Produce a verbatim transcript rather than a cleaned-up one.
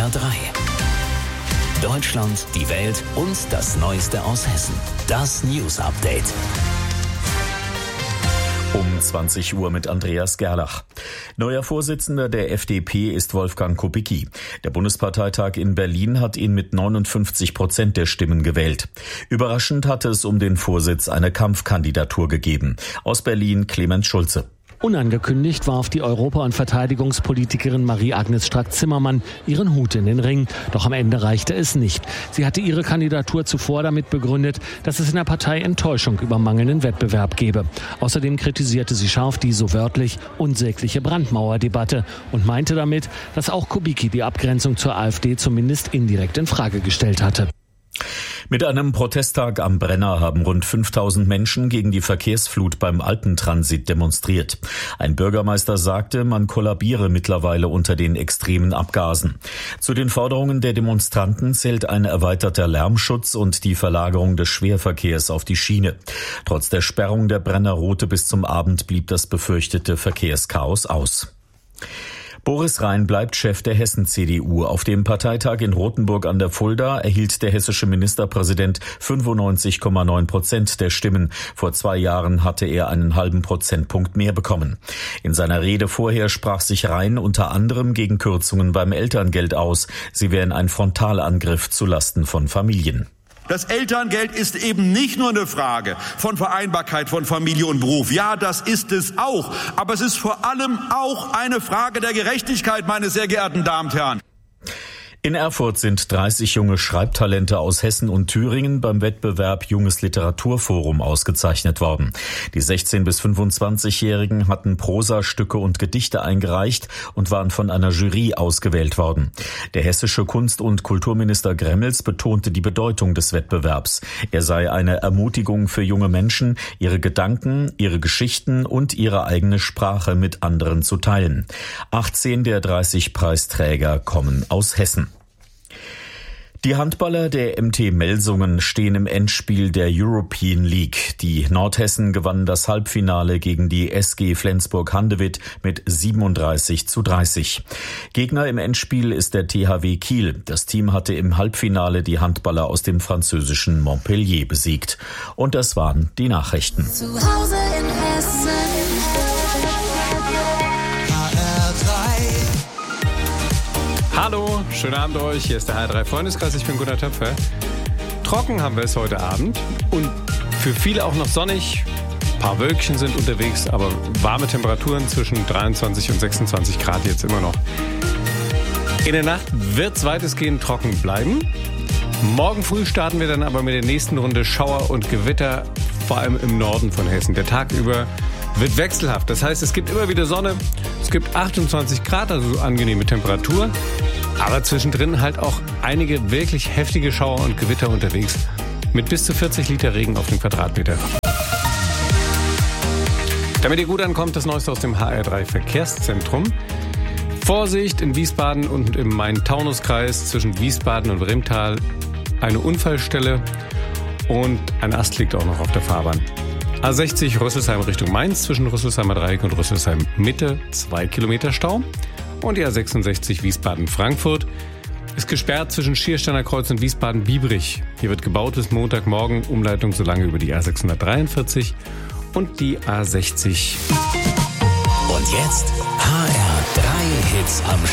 R drei. Deutschland, die Welt und das Neueste aus Hessen. Das News Update. Um zwanzig Uhr mit Andreas Gerlach. Neuer Vorsitzender der F D P ist Wolfgang Kubicki. Der Bundesparteitag in Berlin hat ihn mit neunundfünfzig Prozent der Stimmen gewählt. Überraschend hatte es um den Vorsitz eine Kampfkandidatur gegeben. Aus Berlin Clemens Schulze. Unangekündigt warf die Europa- und Verteidigungspolitikerin Marie-Agnes Strack-Zimmermann ihren Hut in den Ring. Doch am Ende reichte es nicht. Sie hatte ihre Kandidatur zuvor damit begründet, dass es in der Partei Enttäuschung über mangelnden Wettbewerb gebe. Außerdem kritisierte sie scharf die, so wörtlich, unsägliche Brandmauerdebatte und meinte damit, dass auch Kubicki die Abgrenzung zur AfD zumindest indirekt in Frage gestellt hatte. Mit einem Protesttag am Brenner haben rund fünftausend Menschen gegen die Verkehrsflut beim Alpentransit demonstriert. Ein Bürgermeister sagte, man kollabiere mittlerweile unter den extremen Abgasen. Zu den Forderungen der Demonstranten zählt ein erweiterter Lärmschutz und die Verlagerung des Schwerverkehrs auf die Schiene. Trotz der Sperrung der Brennerroute bis zum Abend blieb das befürchtete Verkehrschaos aus. Boris Rhein bleibt Chef der Hessen-C D U. Auf dem Parteitag in Rothenburg an der Fulda erhielt der hessische Ministerpräsident fünfundneunzig Komma neun Prozent der Stimmen. Vor zwei Jahren hatte er einen halben Prozentpunkt mehr bekommen. In seiner Rede vorher sprach sich Rhein unter anderem gegen Kürzungen beim Elterngeld aus. Sie wären ein Frontalangriff zulasten von Familien. Das Elterngeld ist eben nicht nur eine Frage von Vereinbarkeit von Familie und Beruf. Ja, das ist es auch. Aber es ist vor allem auch eine Frage der Gerechtigkeit, meine sehr geehrten Damen und Herren. In Erfurt sind dreißig junge Schreibtalente aus Hessen und Thüringen beim Wettbewerb Junges Literaturforum ausgezeichnet worden. Die sechzehn- bis fünfundzwanzigjährigen hatten Prosastücke und Gedichte eingereicht und waren von einer Jury ausgewählt worden. Der hessische Kunst- und Kulturminister Gremmels betonte die Bedeutung des Wettbewerbs. Er sei eine Ermutigung für junge Menschen, ihre Gedanken, ihre Geschichten und ihre eigene Sprache mit anderen zu teilen. achtzehn der dreißig Preisträger kommen aus Hessen. Die Handballer der M T Melsungen stehen im Endspiel der European League. Die Nordhessen gewannen das Halbfinale gegen die S G Flensburg-Handewitt mit siebenunddreißig zu dreißig. Gegner im Endspiel ist der T H W Kiel. Das Team hatte im Halbfinale die Handballer aus dem französischen Montpellier besiegt. Und das waren die Nachrichten. Zu Hause in Hessen. Hallo, schönen Abend euch. Hier ist der H R drei Freundeskreis. Ich bin Gunnar Töpfer. Trocken haben wir es heute Abend und für viele auch noch sonnig. Ein paar Wölkchen sind unterwegs, aber warme Temperaturen zwischen dreiundzwanzig und sechsundzwanzig Grad jetzt immer noch. In der Nacht wird es weitestgehend trocken bleiben. Morgen früh starten wir dann aber mit der nächsten Runde Schauer und Gewitter, vor allem im Norden von Hessen. Der Tag über wird wechselhaft. Das heißt, es gibt immer wieder Sonne. Es gibt achtundzwanzig Grad, also angenehme Temperatur. Aber zwischendrin halt auch einige wirklich heftige Schauer und Gewitter unterwegs. Mit bis zu vierzig Liter Regen auf den Quadratmeter. Damit ihr gut ankommt, das Neueste aus dem H R drei Verkehrszentrum. Vorsicht in Wiesbaden und im Main-Taunus-Kreis zwischen Wiesbaden und Rimtal. Eine Unfallstelle und ein Ast liegt auch noch auf der Fahrbahn. A sechzig Rüsselsheim Richtung Mainz zwischen Rüsselsheimer Dreieck und Rüsselsheim Mitte zwei Kilometer Stau. Und die A sechsundsechzig Wiesbaden-Frankfurt ist gesperrt zwischen Schiersteiner Kreuz und Wiesbaden-Biebrich. Hier wird gebaut bis Montagmorgen, Umleitung so lange über die A sechshundertdreiundvierzig und die A sechzig. Und jetzt H R drei Hits am